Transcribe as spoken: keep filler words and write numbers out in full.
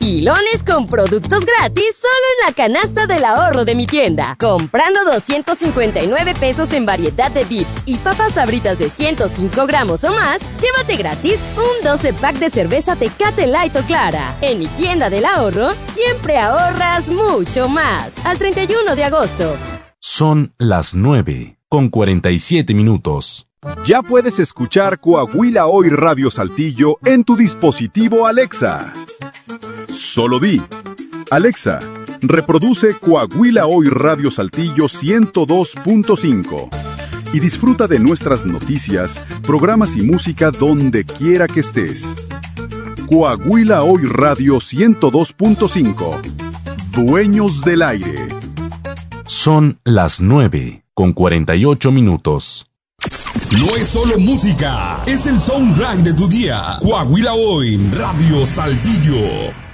Pilones con productos gratis solo en la canasta del ahorro de mi tienda. Comprando doscientos cincuenta y nueve pesos en variedad de dips y papas Sabritas de ciento cinco gramos o más, llévate gratis un doce pack de cerveza Tecate Light o Clara. En mi tienda del ahorro, siempre ahorras mucho más. Al treinta y uno de agosto. Son las nueve con cuarenta y siete minutos. Ya puedes escuchar Coahuila Hoy Radio Saltillo en tu dispositivo Alexa. Solo di, Alexa, reproduce Coahuila Hoy Radio Saltillo ciento dos punto cinco y disfruta de nuestras noticias, programas y música donde quiera que estés. Coahuila Hoy Radio ciento dos punto cinco. Dueños del aire. Son las nueve con cuarenta y ocho minutos. No es solo música, es el soundtrack de tu día. Coahuila Hoy Radio Saltillo.